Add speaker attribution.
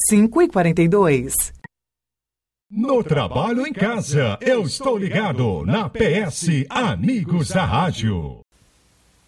Speaker 1: 5h42.
Speaker 2: No trabalho em casa, eu estou ligado na PS Amigos da Rádio.